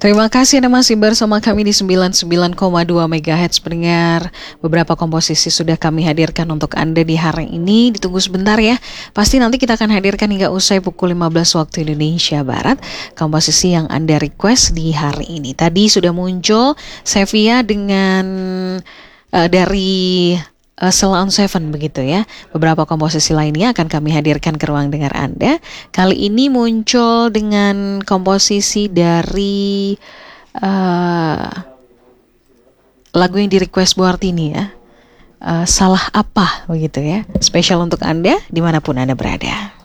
Terima kasih Anda masih bersama kami di 99,2 MHz pendengar. Beberapa komposisi sudah kami hadirkan untuk Anda di hari ini. Ditunggu sebentar ya. Pasti nanti kita akan hadirkan hingga usai pukul 15 waktu Indonesia Barat komposisi yang Anda request di hari ini. Tadi sudah muncul Sevia dengan dari Salon Seven begitu ya. Beberapa komposisi lainnya akan kami hadirkan ke ruang dengar Anda. Kali ini muncul dengan komposisi dari lagu yang di request Bu Artini ya. Salah apa begitu ya. Spesial untuk Anda dimanapun Anda berada.